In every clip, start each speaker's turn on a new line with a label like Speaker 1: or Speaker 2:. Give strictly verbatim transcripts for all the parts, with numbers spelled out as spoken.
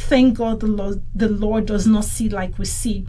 Speaker 1: Thank God the Lord, the Lord does not see like we see.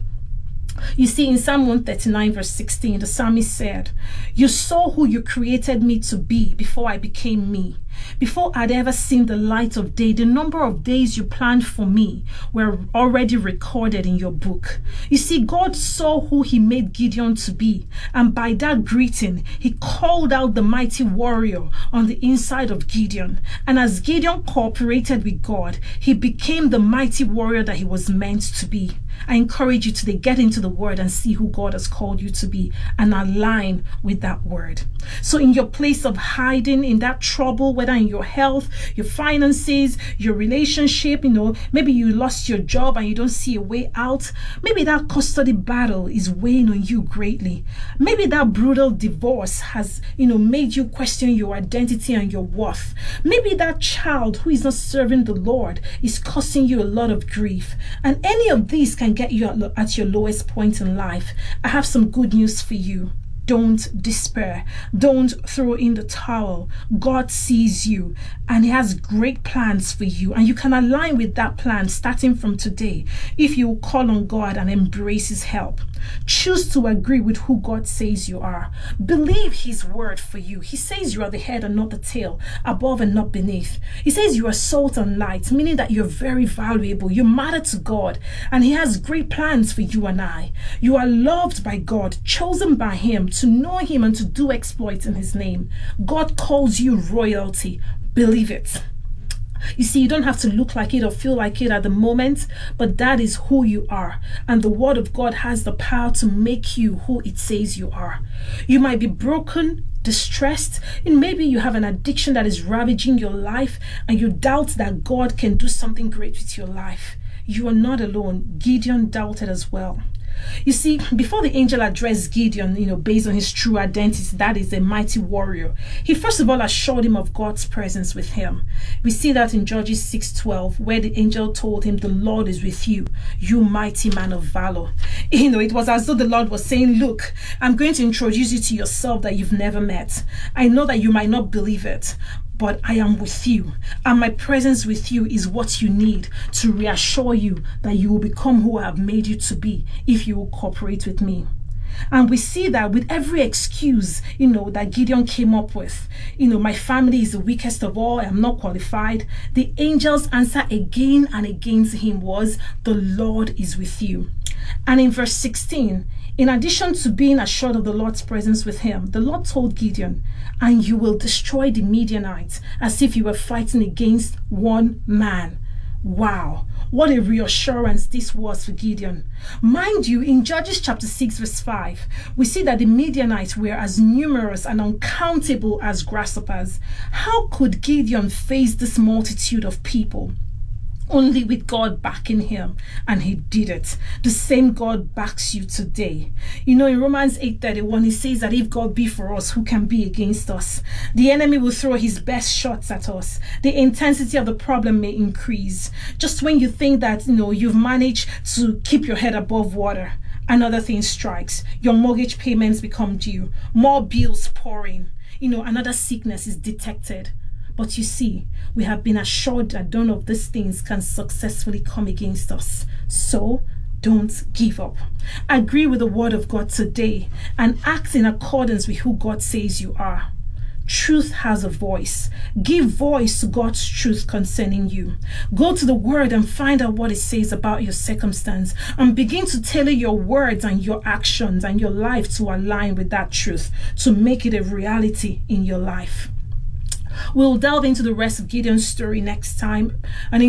Speaker 1: You see, in Psalm one thirty-nine verse sixteen, the psalmist said, "You saw who you created me to be before I became me. Before I'd ever seen the light of day, the number of days you planned for me were already recorded in your book." You see, God saw who he made Gideon to be, and by that greeting, he called out the mighty warrior on the inside of Gideon. And as Gideon cooperated with God, he became the mighty warrior that he was meant to be. I encourage you today, get into the word and see who God has called you to be and align with that word. So in your place of hiding, in that trouble, whether in your health, your finances, your relationship, you know, maybe you lost your job and you don't see a way out. Maybe that custody battle is weighing on you greatly. Maybe that brutal divorce has, you know, made you question your identity and your worth. Maybe that child who is not serving the Lord is causing you a lot of grief. And any of these can get you at your lowest point in life. I have some good news for you. Don't despair. Don't throw in the towel. God sees you and he has great plans for you. And you can align with that plan starting from today if you call on God and embrace his help. Choose to agree with who God says you are. Believe his word for you. He says you are the head and not the tail, above and not beneath. He says you are salt and light, meaning that you're very valuable. You matter to God and he has great plans for you and I. You are loved by God, chosen by him to know him and to do exploits in his name. God calls you royalty. Believe it. You see, you don't have to look like it or feel like it at the moment, but that is who you are. And the word of God has the power to make you who it says you are. You might be broken, distressed, and maybe you have an addiction that is ravaging your life and you doubt that God can do something great with your life. You are not alone. Gideon doubted as well. You see, before the angel addressed Gideon, you know, based on his true identity, that is a mighty warrior, he first of all assured him of God's presence with him. We see that in Judges six twelve, where the angel told him, "The Lord is with you, you mighty man of valor." You know, it was as though the Lord was saying, "Look, I'm going to introduce you to yourself that you've never met. I know that you might not believe it, but I am with you, and my presence with you is what you need to reassure you that you will become who I have made you to be if you will cooperate with me." And we see that with every excuse, you know, that Gideon came up with. You know, my family is the weakest of all, I am not qualified. The angel's answer again and again to him was, "The Lord is with you." And in verse sixteen, in addition to being assured of the Lord's presence with him, the Lord told Gideon, "And you will destroy the Midianites as if you were fighting against one man." Wow, what a reassurance this was for Gideon. Mind you, in Judges chapter six verse five, we see that the Midianites were as numerous and uncountable as grasshoppers. How could Gideon face this multitude of people? Only with God backing him, and he did it. The same God backs you today. You know, in Romans eight thirty-one, he says that if God be for us, who can be against us? The enemy will throw his best shots at us. The intensity of the problem may increase. Just when you think that, you know, you've managed to keep your head above water, another thing strikes. Your mortgage payments become due. More bills pouring. You know, another sickness is detected. But you see, we have been assured that none of these things can successfully come against us. So don't give up. Agree with the word of God today and act in accordance with who God says you are. Truth has a voice. Give voice to God's truth concerning you. Go to the word and find out what it says about your circumstance and begin to tailor your words and your actions and your life to align with that truth to make it a reality in your life. We'll delve into the rest of Gideon's story next time. And